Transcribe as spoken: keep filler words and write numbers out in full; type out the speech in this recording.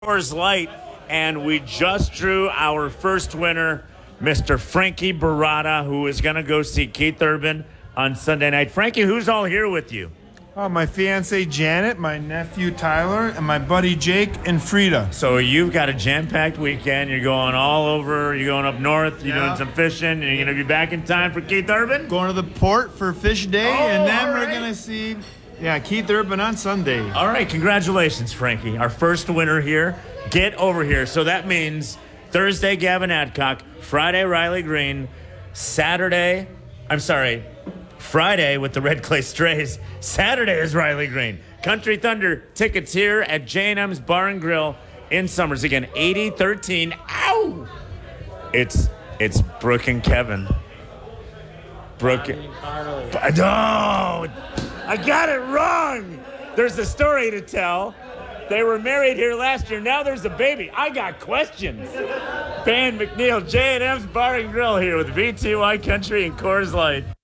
Coors Light, and we just drew our first winner, Mister Frankie Barada, who is going to go see Keith Urban on Sunday night. Frankie, who's all here with you? Oh, my fiancée Janet, my nephew Tyler, and my buddy Jake and Frida. So you've got a jam-packed weekend. You're going all over. You're going up north. You're Yeah. doing some fishing. And you're going to be back in time for Keith Urban? Going to the port for Fish Day, Oh, and then all we're right. going to see, yeah, Keith Urban on Sunday. All right, congratulations, Frankie. Our first winner here. Get over here. So that means Thursday, Gavin Adcock. Friday, Riley Green. Saturday, I'm sorry, Friday with the Red Clay Strays. Saturday is Riley Green. Country Thunder tickets here at J and M's Bar and Grill in Summers. Again, eighty thirteen. Ow! It's it's Brooke and Kevin. Brooke. No! I got it wrong! There's a story to tell. They were married here last year. Now there's a baby. I got questions. Van McNeil, J and M's Bar and Grill here with V T Y Country and Coors Light.